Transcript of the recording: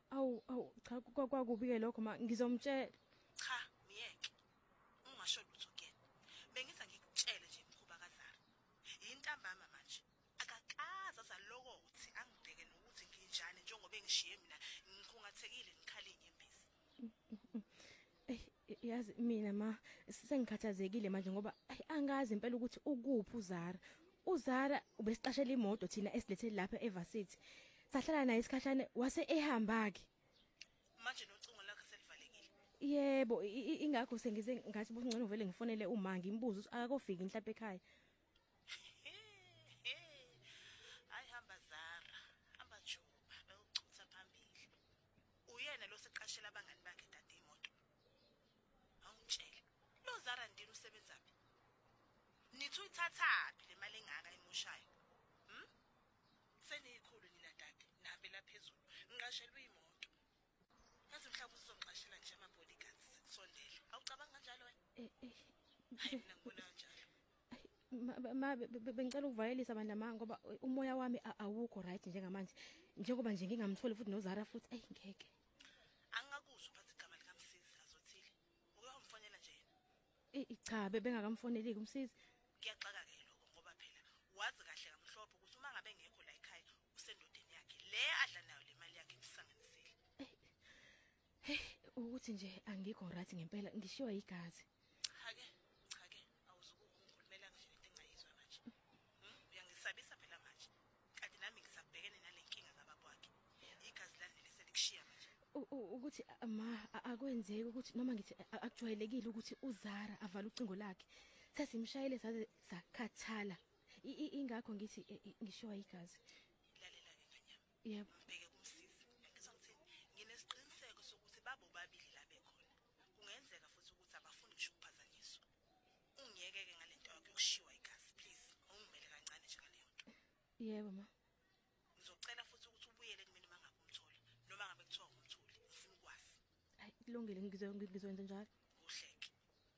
Awu cha kwakubi-ke lokho ma ngizomtshela. Cha, miyeke. Ungasho lutho kuyena. Bengithi ngikutshele nje mkhuba kaZara. Yintambama manje. Akakaza zalokothi angibheke nokuthi nginjani njengoba engishiye mina ngikhungathekile ngikhala inyembezi. Yazi mina ma sengikhathazekile manje ngoba angazi impela ukuthi ukuphi uZara. uZara ubesiqashela imoto thina esilethele lapha eVarsity. Sahlala naye isikhashane wase ehamba ke. Manje nocingo lakhe selivalekile. Yebo ingakho sengize ngathi bungcono vele ngifonele uma ngimbuza ukuthi akakofiki mhlawumbe ekhaya. Hayi hamba Zara, hamba Juba, bewuchutha phambili. Uyena lo seqashela abangani bakhe dade imoto. Awungitshela. Lo Zara ndini usebenzaphi? Nithi uyithathaphi le mali engaka emoshayo? Seniyikhulu nina dade, nabe la phezulu. Ngiqashelwe imoto. Yazi mhlawumbe uzongiqashela nje ama-bodyguards sekusondele. Awucabanga kanjalo wena? Hayi mina ngibona kanjalo. Ma bengicela ukuvayelisa bandla manje ngoba umoya wami awukho right njengamanje. Njengoba nje ngingamtholi futhi noZara futhi ngeke. Angingakuzwa uphathe igama likaMsizi azothile. Uyomfonela nje yena. Cha bengakamfoneli kumsizi. Kuyaxaka ke lokho ngoba phela wazi kahle kamhlophe ukuthi uma ngabe ngekho la ekhaya usendodeni yakhe le adla nayo le mali yakhe emsanganisile. Ukuthi nje angikho right ngempela ngishiwa igazi. Cha ke awuzukukhulumela nje into engayizwa manje. Uyangisabisa phela manje. Kanti nami ngisabhekene nale nkinga kababa wakhe. Igazi lami selikushiya manje. Ukuthi ma akwenzeki ukuthi noma ngithi akujwayelekile ukuthi uZara avala ucingo lakhe. Sesimshayile saze sakhathala. Ingakho ngithi ngishiwa igazi. Lalela ke nganyama. Yebo. Mbeke kumsizi. Ngizongithini? Nginesiqiniseko sokuthi babo babili la bekhona. Kungenzeka futhi ukuthi abafuni ngisho ukuphazanyiswa. Ungiyeke ke ngalento yakho yokushiwa igazi please. Ungimele kancane nje ngaleyo nto. Yebo ma. Ngizocela futhi ukuthi ubuyele kumina mangabe umthola noma ngabe kuthiwa umtholi ngifuna ukwazi. Hayi kulungile ngizokwenza njalo.